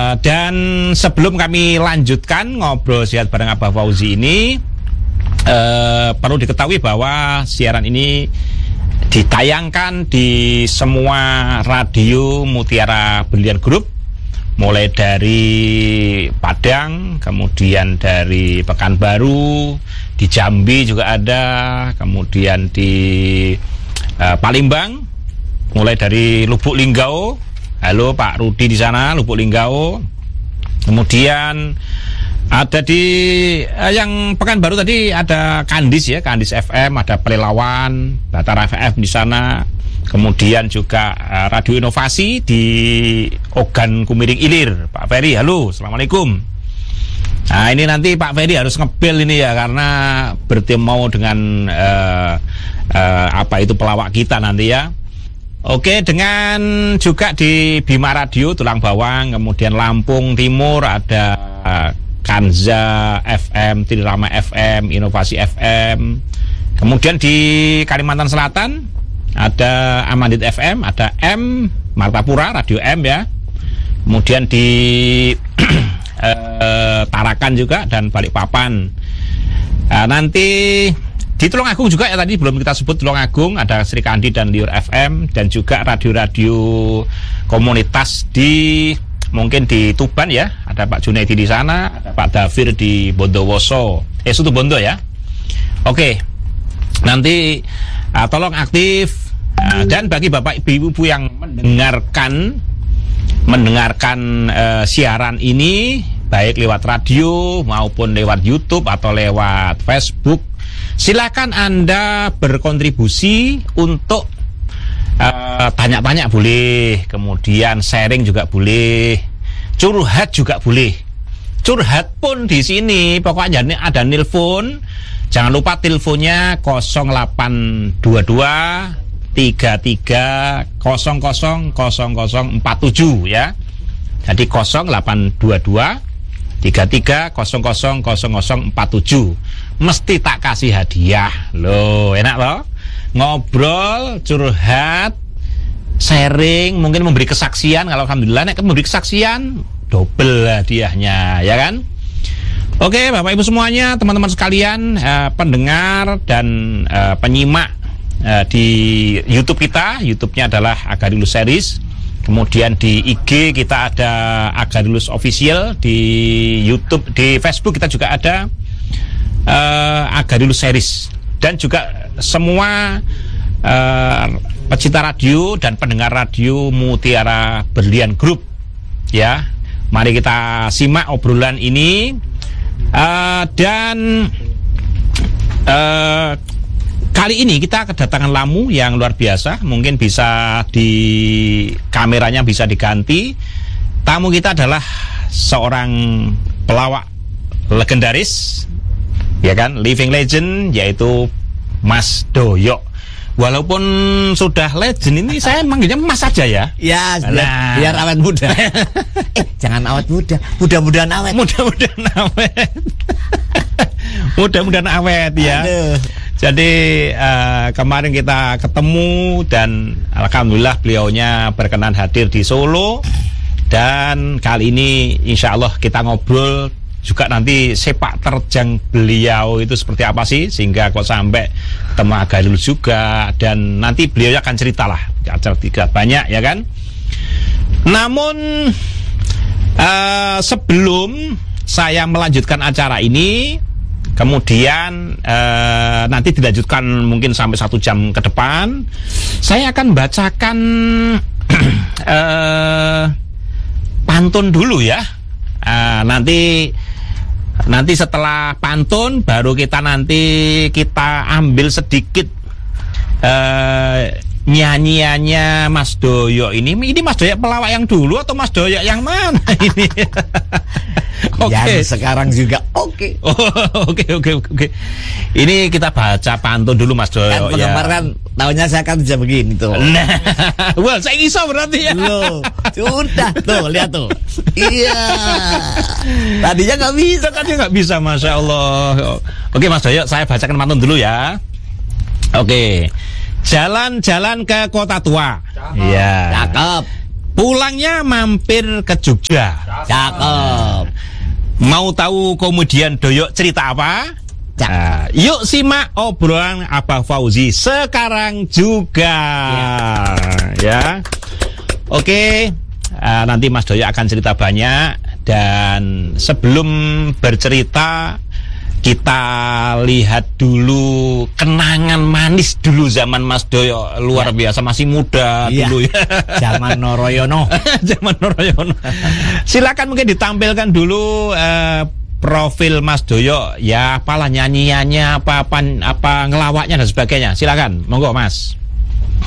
Dan sebelum kami lanjutkan ngobrol sehat bareng Abah Fauzi ini, perlu diketahui bahwa siaran ini ditayangkan di semua radio Mutiara Berlian Group, mulai dari Padang, kemudian dari Pekanbaru, di Jambi juga ada, kemudian di Palembang, mulai dari Lubuk Linggau. Halo Pak Rudi di sana, Lubuk Linggau. Kemudian ada di yang Pekanbaru tadi ada Kandis ya, Kandis FM, ada Pelelawan, Batara FM di sana. Kemudian juga Radio Inovasi di Ogan Kumiring Ilir. Pak Ferry, halo, assalamualaikum. Nah ini nanti Pak Ferry harus ngebel ini ya, karena bertemu dengan apa itu pelawak kita nanti ya. Oke, dengan juga di Bima Radio Tulang Bawang, kemudian Lampung Timur ada Kanza FM, Tirirama FM, Inovasi FM. Kemudian di Kalimantan Selatan ada Amandit FM, ada M Martapura, Radio M ya. Kemudian di Tarakan juga dan Balikpapan. Nanti di Tulungagung juga ya, tadi belum kita sebut Tulungagung, ada Sri Kandi dan Liur FM, dan juga radio-radio komunitas di mungkin di Tuban ya, ada Pak Junaidi di sana, ada Pak Dafir di Bondowoso, Situ Bondo ya. Oke, nanti tolong aktif, dan bagi Bapak Ibu yang mendengarkan siaran ini baik lewat radio maupun lewat YouTube atau lewat Facebook, silakan Anda berkontribusi untuk tanya-tanya boleh, kemudian sharing juga boleh, curhat juga boleh. Curhat pun di sini pokoknya ada nelpon, jangan lupa teleponnya 0822 33 00 0047 ya. Jadi 0822 33 00 0047. Mesti tak kasih hadiah loh, enak loh. Ngobrol, curhat, sharing, mungkin memberi kesaksian. Kalau alhamdulillah nek memberi kesaksian double hadiahnya ya kan. Oke Bapak Ibu semuanya, teman-teman sekalian, pendengar dan penyimak di YouTube kita. YouTube-nya adalah Agarilus Series. Kemudian di IG kita ada Agarilus Official, di YouTube, di Facebook kita juga ada Agarilus Series, dan juga semua pecinta radio dan pendengar radio Mutiara Berlian Group ya. Mari kita simak obrolan ini, dan kali ini kita kedatangan tamu yang luar biasa. Mungkin bisa di kameranya bisa diganti. Tamu kita adalah seorang pelawak legendaris ya kan, living legend, yaitu Mas Doyok. Walaupun sudah legend ini, saya manggilnya Mas saja ya. Ya, biar awet muda. Jangan awet muda, mudah-mudahan awet. Mudah-mudahan awet. Mudah-mudahan awet ya. Aduh. Jadi kemarin kita ketemu dan alhamdulillah beliaunya berkenan hadir di Solo. Dan kali ini insya Allah kita ngobrol juga nanti sepak terjang beliau itu seperti apa sih, sehingga kok sampai ketemu Agarilus juga. Dan nanti beliau akan ceritalah, cerita banyak ya kan. Namun sebelum saya melanjutkan acara ini, kemudian nanti dilanjutkan mungkin sampai 1 jam ke depan, saya akan bacakan pantun dulu ya. Nanti setelah pantun baru kita ambil sedikit nyanyiannya Mas Doyok ini. Ini Mas Doyok pelawak yang dulu atau Mas Doyok yang mana ini? Oke. Yang sekarang juga oke. Oke. Ini kita baca pantun dulu Mas Doyok. Kan penggemar kan tahunya saya kan bisa begini tuh. Nah, well, saya iso berarti ya. Loh, sudah tuh lihat tuh. Iya. Tadinya nggak bisa. Masya Allah. Oke Mas Doyok, saya bacakan pantun dulu ya. Oke. Jalan-jalan ke kota tua. Iya. Cakep. Pulangnya mampir ke Jogja. Cakep. Mau tahu kemudian Doyok cerita apa? Yuk simak obrolan Abah Fauzi sekarang juga. Ya. Oke. Nanti Mas Doyok akan cerita banyak. Dan sebelum bercerita, kita lihat dulu kenangan manis dulu zaman Mas Doyok. Luar biasa, masih muda dulu ya. Zaman Noroyono. Zaman Noroyono. Silakan mungkin ditampilkan dulu profil Mas Doyok, ya apalah nyanyiannya, apa ngelawaknya dan sebagainya. Silakan, monggo Mas.